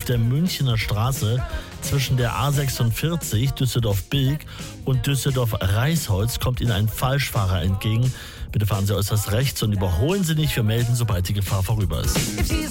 der Münchener Straße zwischen der A46 Düsseldorf-Bilk und Düsseldorf-Reisholz kommt Ihnen ein Falschfahrer entgegen. Bitte fahren Sie äußerst rechts und überholen Sie nicht. Wir melden, sobald die Gefahr vorüber ist.